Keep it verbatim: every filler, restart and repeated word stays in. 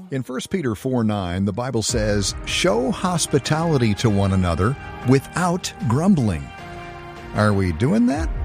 In First Peter four nine, the Bible says, "Show hospitality to one another without grumbling." Are we doing that?